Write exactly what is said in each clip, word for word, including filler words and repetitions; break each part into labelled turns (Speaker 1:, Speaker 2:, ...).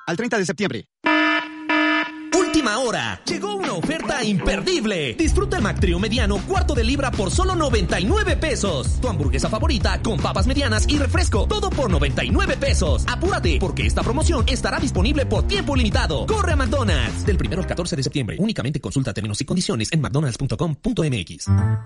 Speaker 1: al treinta de septiembre.
Speaker 2: Última hora. Llegó una oferta imperdible. Disfruta el McTrio mediano cuarto de libra por solo noventa y nueve pesos. Tu hamburguesa favorita con papas medianas y refresco. Todo por noventa y nueve pesos. Apúrate, porque esta promoción estará disponible por tiempo limitado. Corre a McDonald's. Del primero al catorce de septiembre. Únicamente consulta términos y condiciones en mcdonalds punto com punto m x.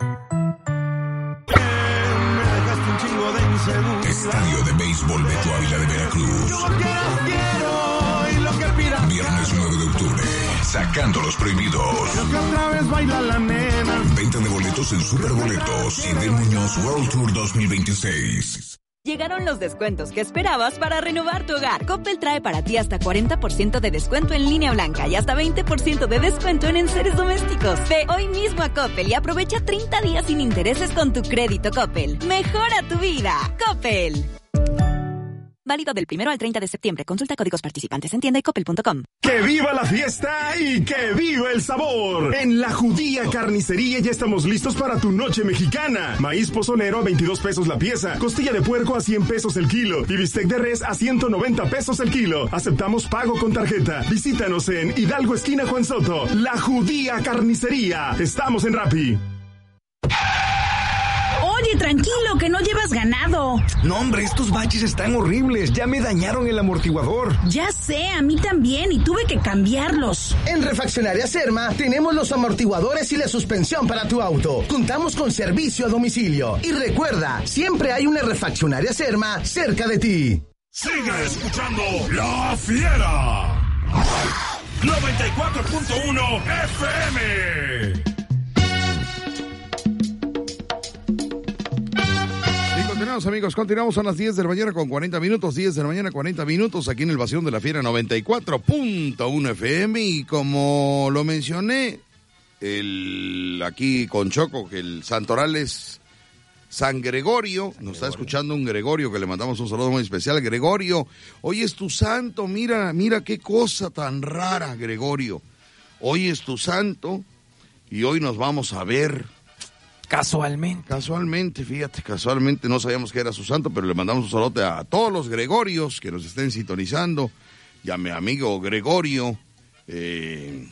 Speaker 3: Estadio de Béisbol Beto Ávila de Veracruz.
Speaker 4: Yo quiero, quiero, y lo que pida.
Speaker 3: Viernes nueve de octubre. Sacando los prohibidos.
Speaker 4: Lo que otra vez baila la nena.
Speaker 3: Venta de boletos en Superboletos y del Muñoz World Tour dos mil veintiséis.
Speaker 5: Llegaron los descuentos que esperabas para renovar tu hogar. Coppel trae para ti hasta cuarenta por ciento de descuento en línea blanca y hasta veinte por ciento de descuento en enseres domésticos. Ve hoy mismo a Coppel y aprovecha treinta días sin intereses con tu crédito Coppel. Mejora tu vida. Coppel. Válido del primero al treinta de septiembre. Consulta códigos participantes en tienda y coppel punto com.
Speaker 6: ¡Que viva la fiesta y que viva el sabor! En La Judía Carnicería ya estamos listos para tu noche mexicana. Maíz pozolero a veintidós pesos la pieza, costilla de puerco a cien pesos el kilo y bistec de res a ciento noventa pesos el kilo. Aceptamos pago con tarjeta. Visítanos en Hidalgo, esquina Juan Soto. La Judía Carnicería. Estamos en Rappi.
Speaker 7: Oye, tranquilo, que no llevas ganado.
Speaker 8: No, hombre, estos baches están horribles. Ya me dañaron el amortiguador.
Speaker 7: Ya sé, a mí también, y tuve que cambiarlos.
Speaker 9: En Refaccionaria Serma tenemos los amortiguadores y la suspensión para tu auto. Contamos con servicio a domicilio. Y recuerda, siempre hay una Refaccionaria Serma cerca de ti.
Speaker 10: Sigue escuchando La Fiera. noventa y cuatro punto uno F M.
Speaker 11: Continuamos, amigos, continuamos a las diez de la mañana con cuarenta minutos, diez de la mañana cuarenta minutos, aquí en el Bastión de la Fiera noventa y cuatro punto uno F M, y como lo mencioné, el aquí con Choco, que el santoral es San Gregorio, San nos Gregorio. Está escuchando un Gregorio, que le mandamos un saludo muy especial. Gregorio, hoy es tu santo, mira, mira qué cosa tan rara, Gregorio, hoy es tu santo, y hoy nos vamos a ver.
Speaker 12: Casualmente.
Speaker 11: Casualmente, fíjate, casualmente no sabíamos que era su santo, pero le mandamos un saludo a todos los Gregorios que nos estén sintonizando, y a mi amigo Gregorio, eh,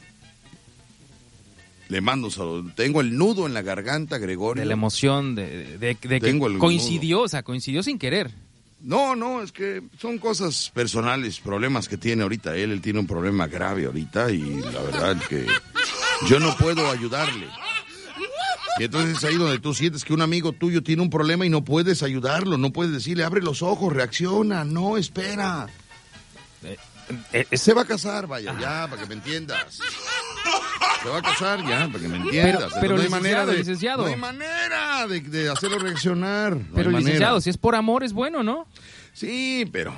Speaker 11: le mando un saludo. Tengo el nudo en la garganta, Gregorio.
Speaker 12: De la emoción, de, de, de que coincidió, nudo. O sea, coincidió sin querer.
Speaker 11: No, no, es que son cosas personales, problemas que tiene ahorita él, él tiene un problema grave ahorita, y la verdad que yo no puedo ayudarle. Y entonces es ahí donde tú sientes que un amigo tuyo tiene un problema y no puedes ayudarlo, no puedes decirle, abre los ojos, reacciona, no, espera. Eh, eh, Se va a casar, vaya, ah. ya, para que me entiendas. Se va a casar ya, para que me entiendas.
Speaker 12: Pero, pero
Speaker 11: no hay manera de,
Speaker 12: licenciado.
Speaker 11: No hay manera de, de hacerlo reaccionar. No
Speaker 12: pero licenciado, si es por amor es bueno, ¿no?
Speaker 11: Sí, pero...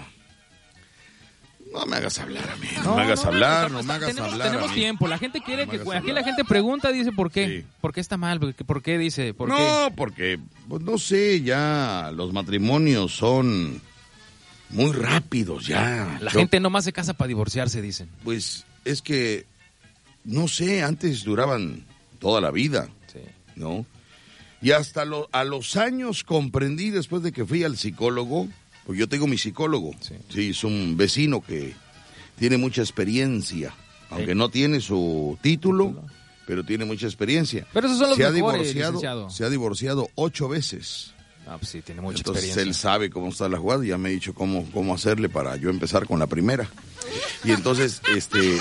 Speaker 11: No me hagas hablar a mí, no, no me hagas no, hablar, no, no me hagas
Speaker 12: tenemos,
Speaker 11: hablar
Speaker 12: Tenemos
Speaker 11: a mí.
Speaker 12: tiempo, la gente quiere
Speaker 11: no
Speaker 12: que... Aquí hablar. La gente pregunta, dice, ¿por qué? Sí. ¿Por qué está mal? ¿Por qué, por qué dice? ¿Por
Speaker 11: no,
Speaker 12: qué?
Speaker 11: porque, pues no sé, ya los matrimonios son muy rápidos, ya.
Speaker 12: La
Speaker 11: Yo,
Speaker 12: gente nomás se casa para divorciarse, dicen.
Speaker 11: Pues es que, no sé, antes duraban toda la vida, sí. ¿no? Y hasta lo, a los años comprendí, después de que fui al psicólogo, pues yo tengo mi psicólogo, sí, sí es un vecino que tiene mucha experiencia, aunque sí. no tiene su título, título, pero tiene mucha experiencia.
Speaker 12: Pero esos son los
Speaker 11: se
Speaker 12: mejores,
Speaker 11: ha divorciado,
Speaker 12: licenciado.
Speaker 11: Se ha divorciado ocho veces.
Speaker 12: Ah, pues sí, tiene mucha
Speaker 11: Entonces,
Speaker 12: experiencia.
Speaker 11: él sabe cómo está la jugada y ya me ha dicho cómo, cómo hacerle para yo empezar con la primera. Y entonces, este,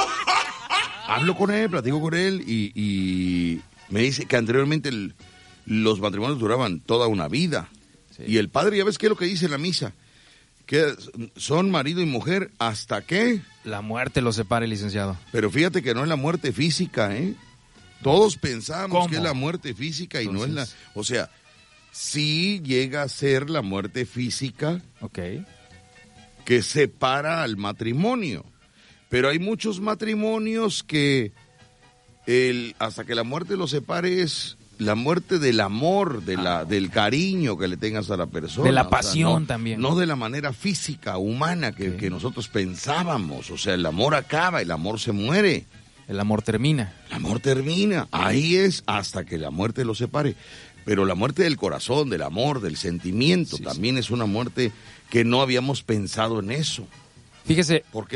Speaker 11: hablo con él, platico con él y, y me dice que anteriormente el, los matrimonios duraban toda una vida. Sí. Y el padre, ya ves qué es lo que dice en la misa, que son marido y mujer hasta que...
Speaker 12: La muerte los separe, licenciado.
Speaker 11: Pero fíjate que no es la muerte física, ¿eh? Todos pensamos
Speaker 12: ¿Cómo?
Speaker 11: que es la muerte física y Entonces... no es la... O sea, sí llega a ser la muerte física
Speaker 12: okay.
Speaker 11: que separa al matrimonio. Pero hay muchos matrimonios que el, hasta que la muerte los separe es... la muerte del amor, de la, ah, del cariño que le tengas a la persona.
Speaker 12: De la pasión,
Speaker 11: o sea, no,
Speaker 12: también.
Speaker 11: No de la manera física, humana que, sí. que nosotros pensábamos. O sea, el amor acaba, el amor se muere.
Speaker 12: El amor termina.
Speaker 11: El amor termina. Ahí es hasta que la muerte los separe. Pero la muerte del corazón, del amor, del sentimiento, sí, también sí. es una muerte que no habíamos pensado en eso.
Speaker 12: Fíjese.
Speaker 11: Porque